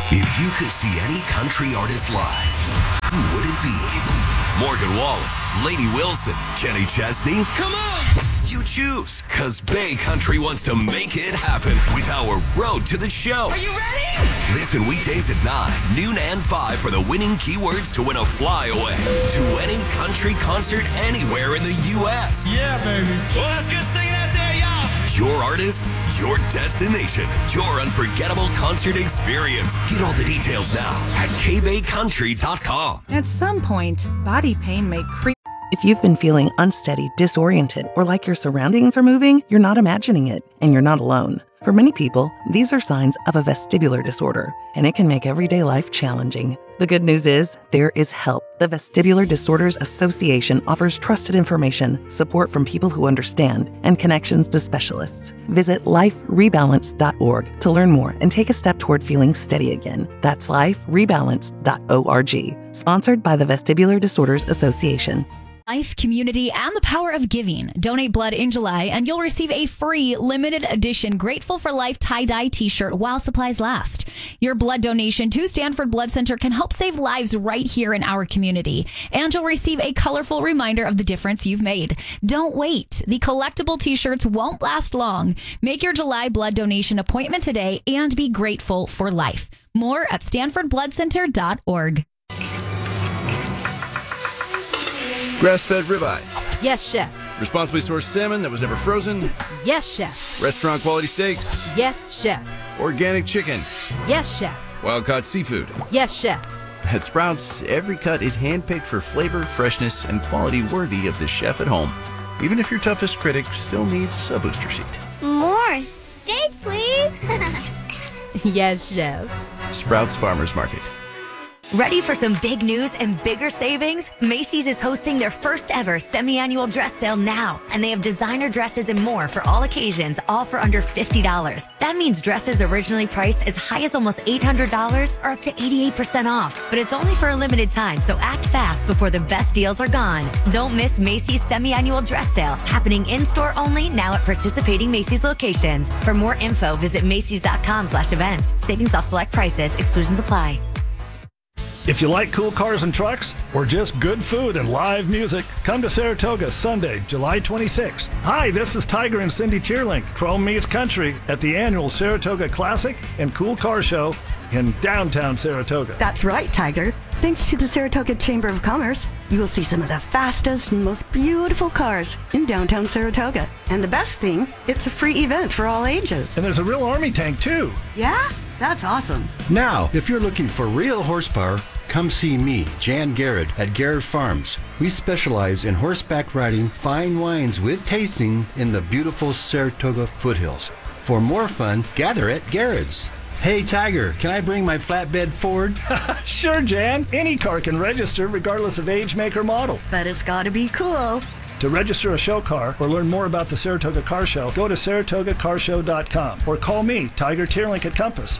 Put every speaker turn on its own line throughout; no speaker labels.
If you could see any country artist live, who would it be? Morgan Wallen, Lady Wilson, Kenny Chesney? Come on! You choose, because Bay Country wants to make it happen with our Road to the Show.
Are you ready?
Listen weekdays at 9, noon and 5 for the winning keywords to win a flyaway to any country concert anywhere in the U.S.
Yeah, baby. Well, that's good singing out there, y'all.
Your artist, your destination, your unforgettable concert experience. Get all the details now at kbaycountry.com.
At some point, body pain may creep.
If you've been feeling unsteady, disoriented, or like your surroundings are moving, you're not imagining it, and you're not alone. For many people, these are signs of a vestibular disorder, and it can make everyday life challenging. The good news is, there is help. The Vestibular Disorders Association offers trusted information, support from people who understand, and connections to specialists. Visit liferebalance.org to learn more and take a step toward feeling steady again. That's liferebalance.org. Sponsored by the Vestibular Disorders Association.
Life, community, and the power of giving. Donate blood in July, and you'll receive a free limited edition Grateful for Life tie-dye t-shirt while supplies last. Your blood donation to Stanford Blood Center can help save lives right here in our community, and you'll receive a colorful reminder of the difference you've made. Don't wait. The collectible t-shirts won't last long. Make your July blood donation appointment today and be grateful for life. More at stanfordbloodcenter.org.
Grass-fed ribeyes.
Yes, chef.
Responsibly sourced salmon that was never frozen.
Yes, chef.
Restaurant quality steaks.
Yes, chef.
Organic chicken.
Yes, chef.
Wild-caught seafood.
Yes, chef.
At Sprouts, every cut is handpicked for flavor, freshness, and quality worthy of the chef at home. Even if your toughest critic still needs a booster seat.
More steak, please.
Yes, chef.
Sprouts Farmers Market.
Ready for some big news and bigger savings? Macy's is hosting their first ever semi-annual dress sale now, and they have designer dresses and more for all occasions, all for under $50. That means dresses originally priced as high as almost $800 are up to 88% off. But it's only for a limited time, so act fast before the best deals are gone. Don't miss Macy's semi-annual dress sale, happening in-store only now at participating Macy's locations. For more info, visit macys.com/events. Savings off select prices. Exclusions apply.
If you like cool cars and trucks, or just good food and live music, come to Saratoga Sunday, July 26th. Hi, this is Tiger and Cindy Cheerlink, Chrome Meets Country, at the annual Saratoga Classic and Cool Car Show in downtown Saratoga.
That's right, Tiger. Thanks to the Saratoga Chamber of Commerce, you will see some of the fastest and most beautiful cars in downtown Saratoga. And the best thing, it's a free event for all ages.
And there's a real Army tank, too.
Yeah? That's awesome.
Now, if you're looking for real horsepower, come see me, Jan Garrett, at Garrett Farms. We specialize in horseback riding, fine wines with tasting in the beautiful Saratoga foothills. For more fun, gather at Garrett's. Hey, Tiger, can I bring my flatbed Ford?
Sure, Jan. Any car can register regardless of age, make, or model.
But it's gotta be cool.
To register a show car or learn more about the Saratoga Car Show, go to SaratogaCarShow.com or call me, Tiger Tierlink at Compass,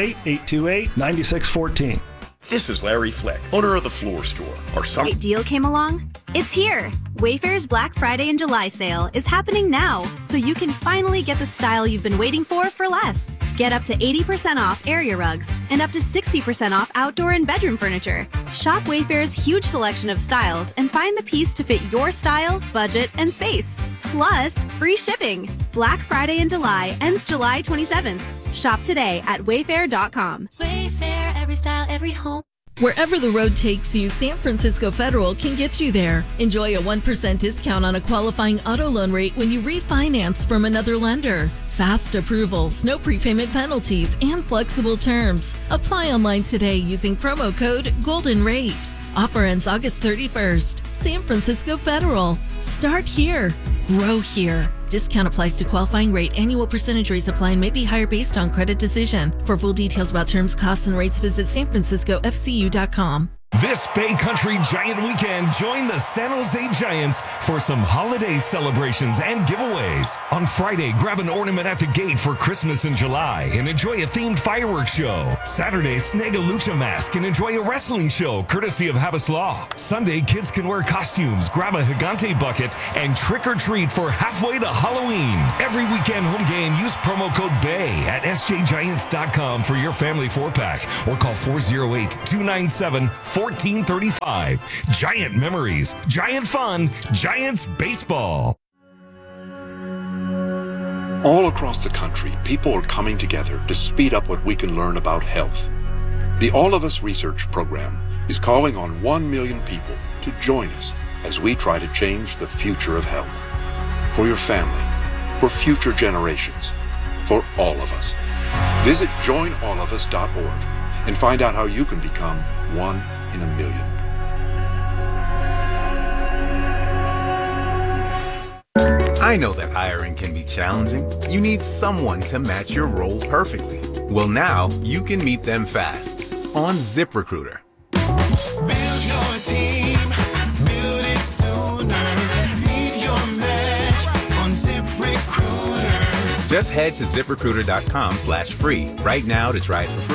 408-828-9614.
This is Larry Fleck, owner of the Floor Store.
Great deal came along? It's here. Wayfair's Black Friday and July sale is happening now, so you can finally get the style you've been waiting for less. Get up to 80% off area rugs and up to 60% off outdoor and bedroom furniture. Shop Wayfair's huge selection of styles and find the piece to fit your style, budget, and space. Plus, free shipping. Black Friday in July ends July 27th. Shop today at wayfair.com.
Wayfair, every style, every home.
Wherever the road takes you, San Francisco Federal can get you there. Enjoy a 1% discount on a qualifying auto loan rate when you refinance from another lender. Fast approvals, no prepayment penalties, and flexible terms. Apply online today using promo code GOLDENRATE. Offer ends August 31st. San Francisco Federal. Start here. Grow here. Discount applies to qualifying rate. Annual percentage rates apply and may be higher based on credit decision. For full details about terms, costs, and rates, visit sanfranciscofcu.com.
This Bay Country Giant Weekend, join the San Jose Giants for some holiday celebrations and giveaways. On Friday, grab an ornament at the gate for Christmas in July and enjoy a themed fireworks show. Saturday, snag a lucha mask and enjoy a wrestling show courtesy of Habas Law. Sunday, kids can wear costumes, grab a Gigante bucket, and trick or treat for halfway to Halloween. Every weekend home game, use promo code BAY at sjgiants.com for your family 4-pack or call 408-297-1435. Giant memories, giant fun, Giants baseball.
All across the country, people are coming together to speed up what we can learn about health. The All of Us Research Program is calling on 1 million people to join us as we try to change the future of health. For your family, for future generations, for all of us. Visit joinallofus.org and find out how you can become 1 in a million.
I know that hiring can be challenging. You need someone to match your role perfectly. Well, now you can meet them fast on ZipRecruiter.
Build your team, build it sooner. Meet your match on ZipRecruiter.
Just head to ZipRecruiter.com/free right now to try it for free.